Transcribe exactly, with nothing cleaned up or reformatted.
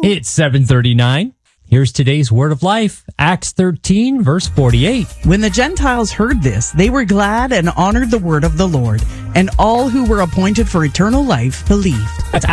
It's seven thirty-nine. Here's today's word of life, Acts thirteen, verse forty-eight. When the Gentiles heard this, they were glad and honored the word of the Lord, and all who were appointed for eternal life believed. That's